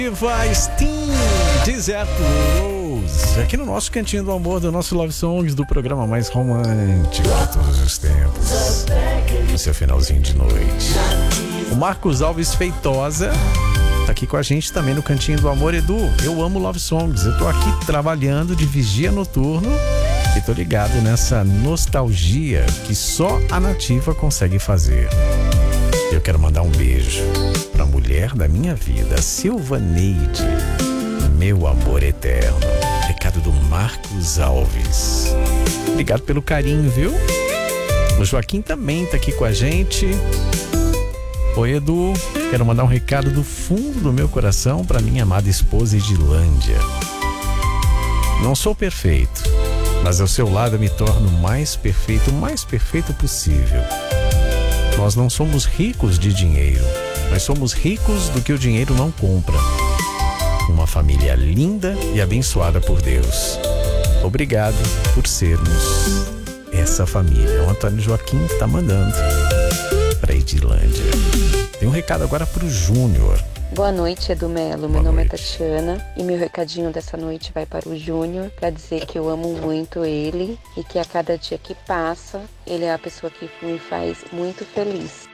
Viva Steam, Desert Rose, aqui no nosso Cantinho do Amor, do nosso Love Songs, do programa mais romântico de todos os tempos, no seu finalzinho de noite. O Marcos Alves Feitosa tá aqui com a gente também no Cantinho do Amor. Edu, eu amo Love Songs, eu tô aqui trabalhando de vigia noturno e tô ligado nessa nostalgia que só a Nativa consegue fazer. Eu quero mandar um beijo pra mulher da minha vida, Silvaneide, meu amor eterno. Recado do Marcos Alves. Obrigado pelo carinho, viu? O Joaquim também tá aqui com a gente. Oi, Edu. Quero mandar um recado do fundo do meu coração pra minha amada esposa Edilândia. Não sou perfeito, mas ao seu lado eu me torno o mais perfeito possível. Nós não somos ricos de dinheiro, mas somos ricos do que o dinheiro não compra. Uma família linda e abençoada por Deus. Obrigado por sermos essa família. O Antônio Joaquim que tá mandando para Edilândia. Tem um recado agora pro Júnior. Boa noite, Edu Melo. Meu nome é Tatiana e meu recadinho dessa noite vai para o Júnior para dizer que eu amo muito ele e que a cada dia que passa, ele é a pessoa que me faz muito feliz.